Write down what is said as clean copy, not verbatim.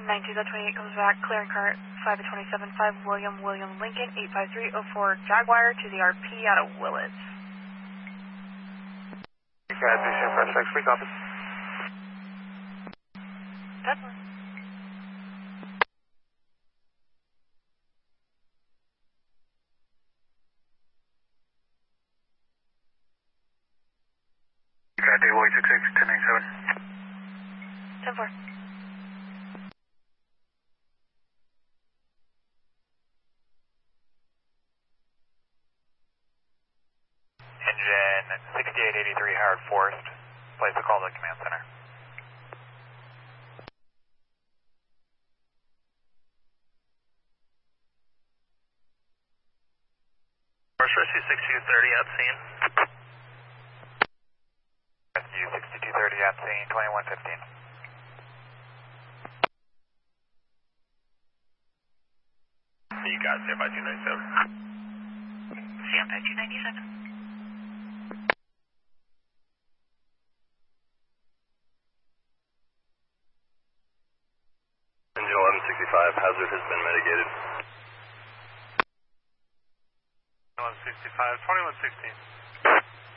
92.28 comes back, clearing current 5 at 27.5, William Lincoln, 85304 Jaguar to the RP out of Willits. Okay, 3 copy. Definitely. Okay, Dayboy 66, 1097. 10-4. Engine 6883 Howard Forest. Place the call to the command center. Forest Rescue 6230 at scene. Rescue 6230 at scene, 2115. You got standby 297. Standby 297. Engine 1165, hazard has been mitigated. 1165, 2116.